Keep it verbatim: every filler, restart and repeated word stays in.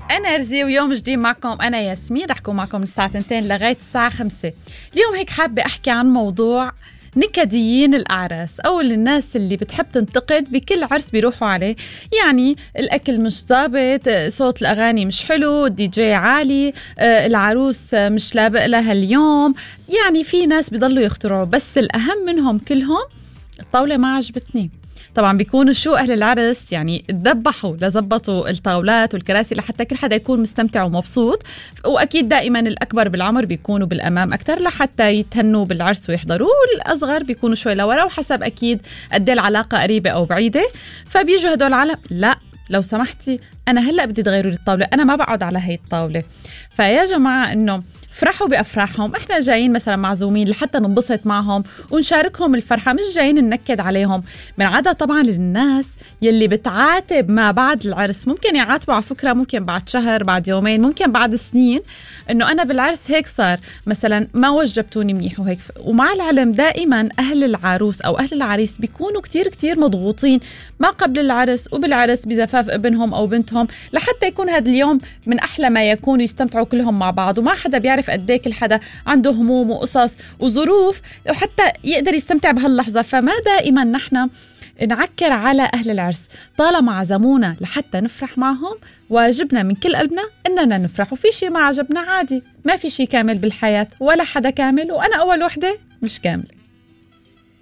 انرجي ويوم جديد معكم. انا ياسمين رح اكون معكم من الساعه اثنتين لغايه الساعه خمسة. اليوم هيك حابه احكي عن موضوع نكديين الأعراس أو الناس اللي بتحب تنتقد بكل عرس بيروحوا عليه. يعني الأكل مش ضابط، صوت الأغاني مش حلو، الدي جي عالي، العروس مش لابق لها اليوم. يعني في ناس بيضلوا يخترعوا، بس الأهم منهم كلهم الطاولة ما عجبتني. طبعا بيكونوا شو أهل العرس يعني تدبحوا لزبطوا الطاولات والكراسي لحتى كل حدا يكون مستمتع ومبسوط. وأكيد دائما الأكبر بالعمر بيكونوا بالأمام أكتر لحتى يتهنوا بالعرس ويحضروا، والأصغر بيكونوا شوي لورا، وحسب أكيد قد العلاقة قريبة أو بعيدة. فبيجوا هدول العالم لا لو سمحتي أنا هلأ بدي تغيروا لي الطاولة، أنا ما بقعد على هاي الطاولة. فيا جماعة إنه فرحوا بأفراحهم، إحنا جايين مثلا معزومين لحتى ننبسط معهم ونشاركهم الفرحة، مش جايين ننكد عليهم. من عادة طبعا للناس يلي بتعاتب ما بعد العرس، ممكن يعاتبوا على فكرة، ممكن بعد شهر، بعد يومين، ممكن بعد سنين، إنه أنا بالعرس هيك صار مثلا ما وجبتوني منيح وهيك. ومع العلم دائما أهل العروس أو أهل العريس بيكونوا كتير كتير مضغوطين ما قبل العرس وبالعرس بزفاف ابنهم أو بنتهم، لحتى يكون هذا اليوم من أحلى ما يكون، يستمتعوا كلهم مع بعض، وما حدا بيعرف قد ايه كل حدا عنده هموم وقصص وظروف وحتى يقدر يستمتع بهاللحظة. فما دائما نحن نعكر على أهل العرس، طالما عزمونا لحتى نفرح معهم واجبنا من كل قلبنا إننا نفرح. وفي شي ما عجبنا عادي، ما في شي كامل بالحياة، ولا حدا كامل، وأنا أول وحدة مش كامل.